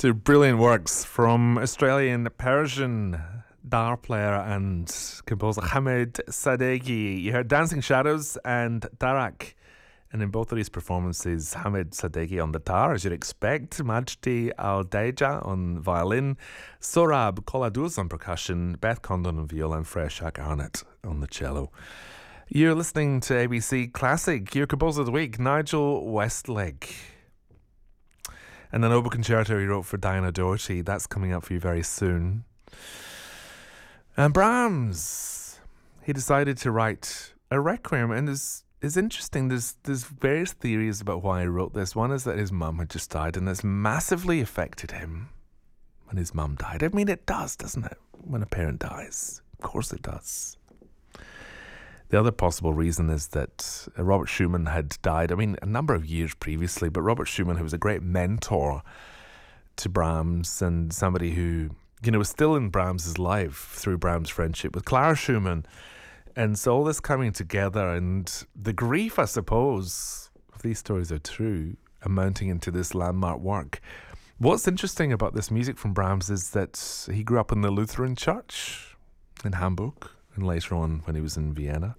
To brilliant works from Australian Persian dar player and composer Hamid Sadeghi. You heard Dancing Shadows and Darak. And in both of these performances, Hamid Sadeghi on the tar, as you'd expect, Majdi Al-Deja on violin, Sorab Koladuz on percussion, Beth Condon on viola, and Freshak Arnott on the cello. You're listening to ABC Classic. Your composer of the week, Nigel Westlake. And an oboe concerto he wrote for Diana Doherty. That's coming up for you very soon. And Brahms, he decided to write a requiem, and it's interesting. There's various theories about why he wrote this. One is that his mum had just died, and this massively affected him when his mum died. I mean, it does, doesn't it? When a parent dies. Of course it does. The other possible reason is that Robert Schumann had died, I mean, a number of years previously, but Robert Schumann, who was a great mentor to Brahms and somebody who, was still in Brahms's life through Brahms' friendship with Clara Schumann. And so all this coming together and the grief, I suppose, if these stories are true, amounting into this landmark work. What's interesting about this music from Brahms is that he grew up in the Lutheran church in Hamburg, and later on when he was in Vienna.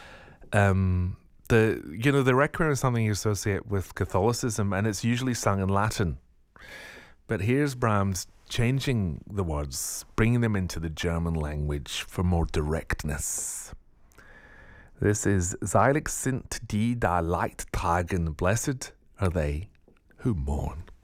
The requiem is something you associate with Catholicism, and it's usually sung in Latin. But here's Brahms changing the words, bringing them into the German language for more directness. This is Selig sind die da Leid tragen, blessed are they who mourn.